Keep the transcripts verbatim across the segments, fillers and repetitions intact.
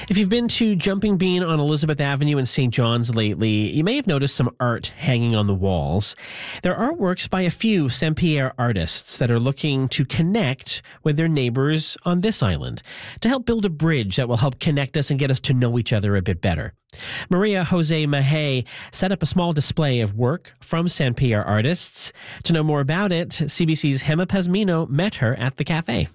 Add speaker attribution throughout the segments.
Speaker 1: If you've been to Jumping Bean on Elizabeth Avenue in Saint John's lately, you may have noticed some art hanging on the walls. There are works by a few Saint-Pierre artists that are looking to connect with their neighbors on this island, to help build a bridge that will help connect us and get us to know each other a bit better. Maria Jose Mahey set up a small display of work from Saint-Pierre artists. To know more about it, C B C's Gemma Pasmino met her at the cafe.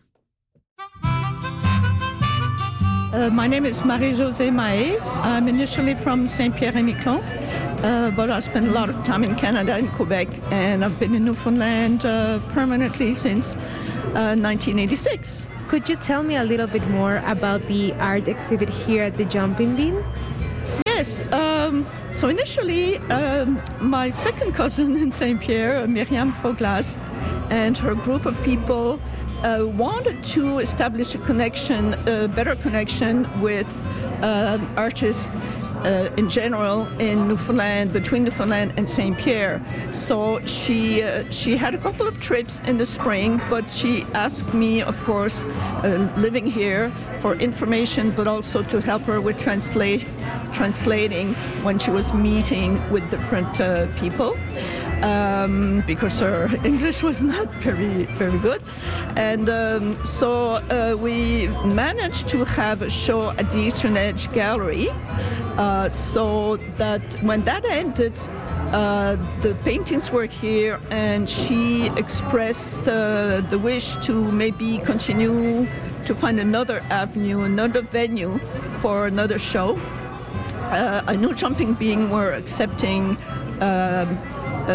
Speaker 2: Uh, my name is Marie-Josée Mahey. I'm initially from Saint-Pierre-et-Miquelon, uh, but I spent a lot of time in Canada and Quebec, and I've been in Newfoundland uh, permanently since uh, nineteen eighty-six.
Speaker 3: Could you tell me a little bit more about the art exhibit here at the Jumping Bean?
Speaker 2: Yes. Um, so initially, um, my second cousin in Saint-Pierre, Myriam Foglas, and her group of people Uh, wanted to establish a connection, a better connection with uh, artists uh, in general in Newfoundland, between Newfoundland and Saint-Pierre. So she uh, she had a couple of trips in the spring, but she asked me, of course, uh, living here, for information, but also to help her with translate, translating when she was meeting with different uh, people. Um, because her English was not very, very good. And um, so uh, we managed to have a show at the Eastern Edge Gallery, uh, so that when that ended, uh, the paintings were here, and she expressed uh, the wish to maybe continue to find another avenue, another venue for another show. Uh, I knew Jumping Bean were accepting um, Uh,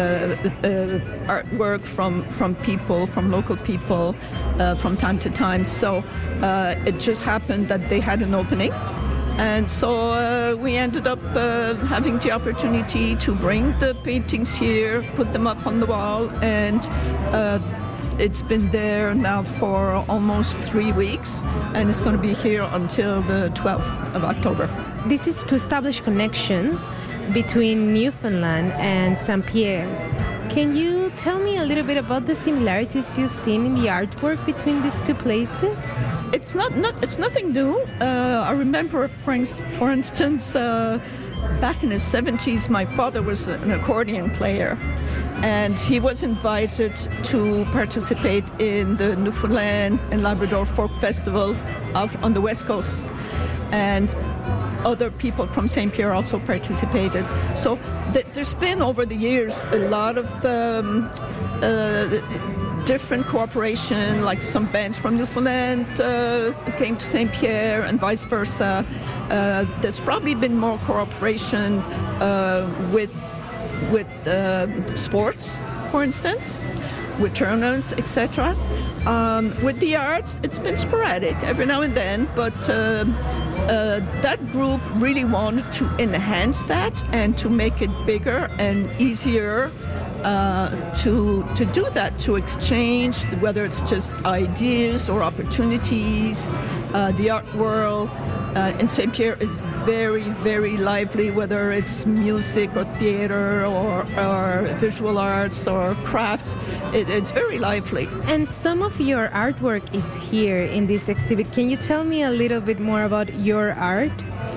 Speaker 2: uh, artwork from, from people, from local people, uh, from time to time. So uh, it just happened that they had an opening. And so uh, we ended up uh, having the opportunity to bring the paintings here, put them up on the wall, and uh, it's been there now for almost three weeks, and it's going to be here until the twelfth of October.
Speaker 3: This is to establish connection between Newfoundland and Saint-Pierre. Can you tell me a little bit about the similarities you've seen in the artwork between these two places?
Speaker 2: It's not, not it's nothing new. Uh, I remember, for, for instance, uh, back in the seventies, my father was an accordion player, and he was invited to participate in the Newfoundland and Labrador Folk Festival out on the West Coast. And other people from Saint-Pierre also participated. So th- there's been, over the years, a lot of um, uh, different cooperation, like some bands from Newfoundland uh, came to Saint-Pierre and vice versa. Uh, there's probably been more cooperation uh, with, with uh, sports, for instance, with tournaments, et cetera. Um, with the arts, it's been sporadic every now and then, but uh, uh, that group really wanted to enhance that and to make it bigger and easier uh, to to do that, to exchange, whether it's just ideas or opportunities. Uh, the art world uh, in Saint-Pierre is very, very lively, whether it's music or theater or, or visual arts or crafts. It, it's very lively.
Speaker 3: And some of your artwork is here in this exhibit. Can you tell me a little bit more about your art?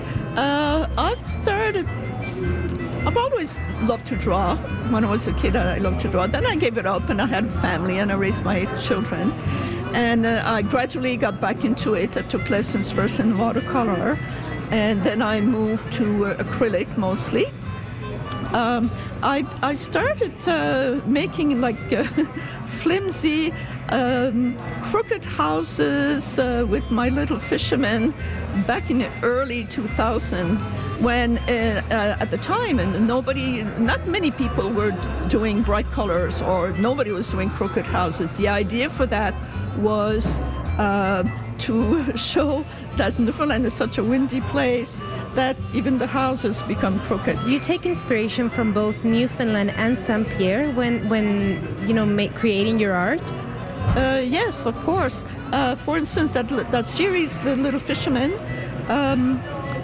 Speaker 2: Uh, I've started... I've always loved to draw. When I was a kid, I loved to draw. Then I gave it up, and I had a family, and I raised my children. And uh, I gradually got back into it. I took lessons first in watercolor, and then I moved to uh, acrylic mostly. Um, I, I started uh, making like uh, flimsy, um, crooked houses uh, with my little fisherman back in the early two thousands. When uh, uh, at the time, and nobody, not many people were doing bright colors, or nobody was doing crooked houses. The idea for that was uh, to show that Newfoundland is such a windy place that even the houses become crooked.
Speaker 3: Do you take inspiration from both Newfoundland and Saint-Pierre when, when you know, make, creating your art?
Speaker 2: Uh, yes, of course. Uh, for instance, that that series, The Little Fisherman, um,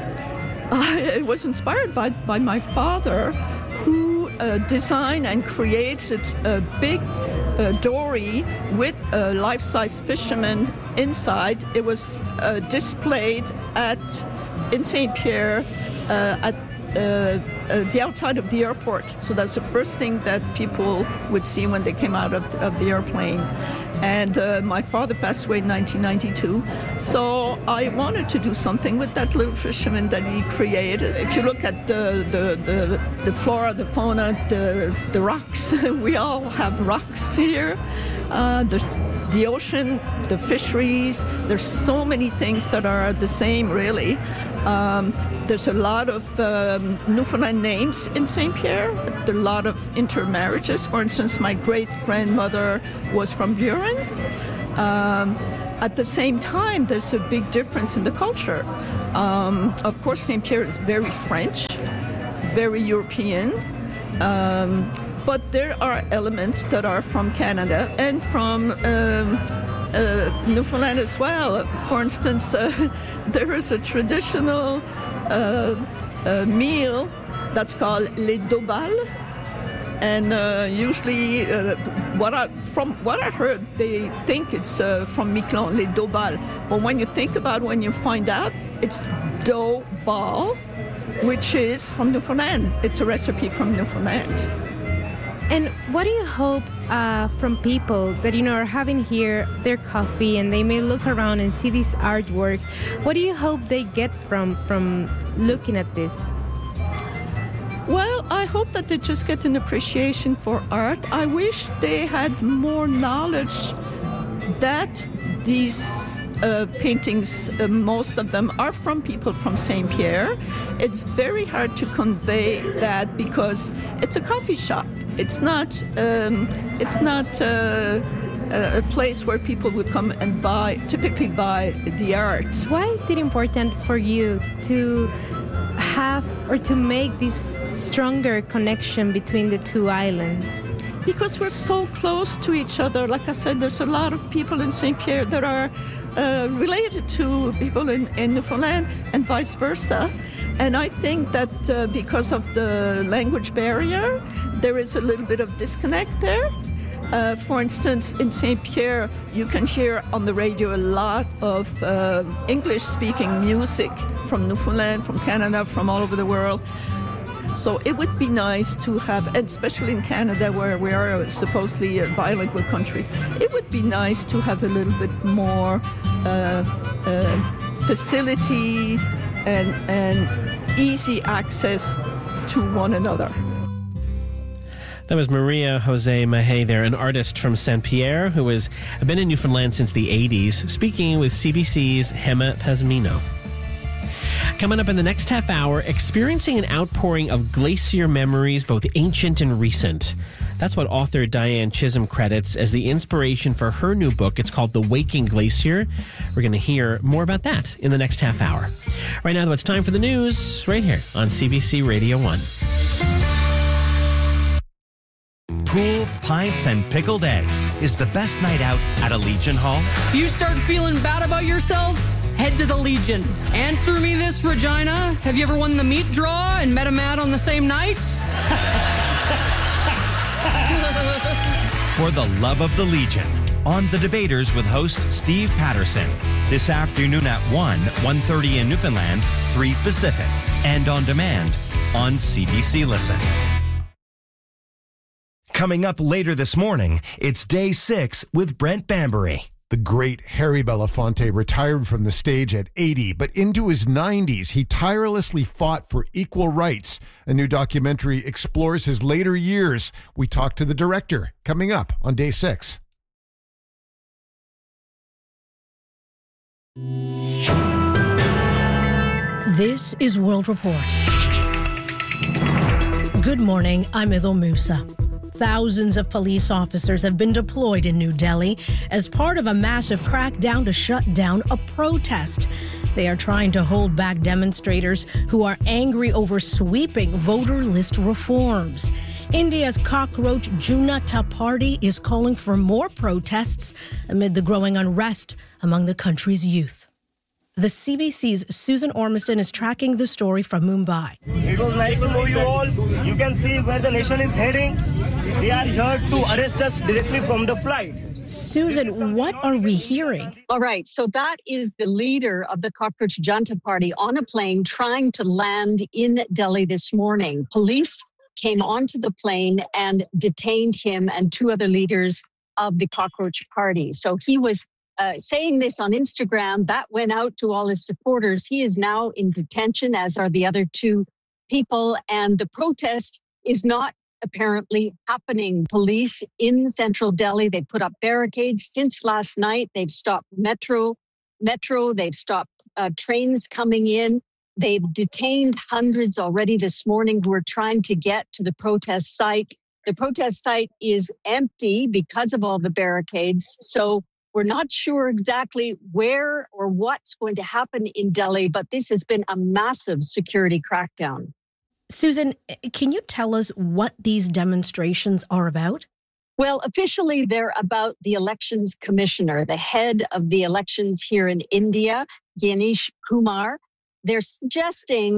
Speaker 2: I was inspired by, by my father, who uh, designed and created a big a dory with a life-size fisherman inside. It was uh, displayed at in Saint-Pierre uh, at uh, uh, the outside of the airport. So that's the first thing that people would see when they came out of, of the airplane. And uh, my father passed away in nineteen ninety-two, so I wanted to do something with that little fisherman that he created. If you look at the the, the, the flora, the fauna, the, the rocks, we all have rocks here. Uh, the, the ocean, the fisheries, there's so many things that are the same, really. Um, there's a lot of um, Newfoundland names in Saint-Pierre, a lot of intermarriages. For instance, my great-grandmother was from Buren. Um, at the same time, there's a big difference in the culture. Um, of course, Saint-Pierre is very French, very European. Um, But there are elements that are from Canada and from um, uh, Newfoundland as well. For instance, uh, there is a traditional uh, uh, meal that's called les dobales. And uh, usually, uh, what I, from what I heard, they think it's uh, from Miquelon, les dobales. But when you think about it, when you find out, it's dough ball, which is from Newfoundland. It's a recipe from Newfoundland.
Speaker 3: And what do you hope uh, from people that, you know, are having here their coffee and they may look around and see this artwork? What do you hope they get from from looking at this?
Speaker 2: Well, I hope that they just get an appreciation for art. I wish they had more knowledge that these uh, paintings, uh, most of them are from people from Saint-Pierre. It's very hard to convey that because it's a coffee shop. It's not. Um, it's not uh, a place where people would come and buy, typically buy the art.
Speaker 3: Why is it important for you to have or to make this stronger connection between the two islands?
Speaker 2: Because we're so close to each other. Like I said, there's a lot of people in Saint-Pierre that are uh, related to people in, in Newfoundland and vice versa. And I think that uh, because of the language barrier, there is a little bit of disconnect there. Uh, for instance, in Saint-Pierre, you can hear on the radio a lot of uh, English-speaking music from Newfoundland, from Canada, from all over the world. So it would be nice to have, and especially in Canada, where we are supposedly a bilingual country, it would be nice to have a little bit more uh, uh, facilities and, and easy access to one another.
Speaker 1: That was Maria Jose Mahé there, an artist from Saint-Pierre who has been in Newfoundland since the eighties, speaking with C B C's Hema Pazmino. Coming up in the next half hour, experiencing an outpouring of glacier memories, both ancient and recent. That's what author Diane Chisholm credits as the inspiration for her new book. It's called The Waking Glacier. We're going to hear more about that in the next half hour. Right now, though, it's time for the news right here on C B C Radio one.
Speaker 4: Pool, pints, and pickled eggs is the best night out at a Legion Hall.
Speaker 5: If you start feeling bad about yourself, head to the Legion. Answer me this, Regina. Have you ever won the meat draw and met a man on the same night?
Speaker 4: For the love of the Legion, on The Debaters with host Steve Patterson. This afternoon at one, one thirty in Newfoundland, three Pacific. And on demand on C B C Listen. Coming up later this morning, it's Day six with Brent Bambury.
Speaker 6: The great Harry Belafonte retired from the stage at eighty, but into his nineties, he tirelessly fought for equal rights. A new documentary explores his later years. We talk to the director coming up on Day six.
Speaker 7: This is World Report. Good morning, I'm Idil Musa. Thousands of police officers have been deployed in New Delhi as part of a massive crackdown to shut down a protest. They are trying to hold back demonstrators who are angry over sweeping voter list reforms. India's cockroach Janata Party is calling for more protests amid the growing unrest among the country's youth. The C B C's Susan Ormiston is tracking the story from Mumbai.
Speaker 8: It was nice to know you all. You can see where the nation is heading. They are here to arrest us directly from the flight.
Speaker 7: Susan, what are we hearing?
Speaker 9: All right, so that is the leader of the Cockroach Junta Party on a plane trying to land in Delhi this morning. Police came onto the plane and detained him and two other leaders of the Cockroach Party. So he was uh, saying this on Instagram. That went out to all his supporters. He is now in detention, as are the other two people. And the protest is not apparently happening. Police in central Delhi, they put up barricades since last night. They've stopped metro, metro. They've stopped uh, trains coming in. They've detained hundreds already this morning who are trying to get to the protest site. The protest site is empty because of all the barricades. So we're not sure exactly where or what's going to happen in Delhi, but this has been a massive security crackdown.
Speaker 7: Susan, can you tell us what these demonstrations are about?
Speaker 9: Well, officially, they're about the elections commissioner, the head of the elections here in India, Ganesh Kumar. They're suggesting